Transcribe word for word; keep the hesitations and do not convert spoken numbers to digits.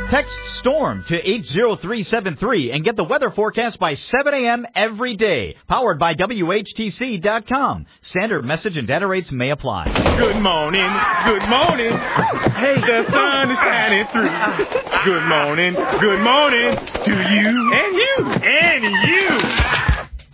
Text STORM to eight zero three seven three and get the weather forecast by seven a.m. every day. Powered by W H T C dot com. Standard message and data rates may apply. Good morning. Good morning. Hey, the sun is shining through. Good morning. Good morning to you and you and you.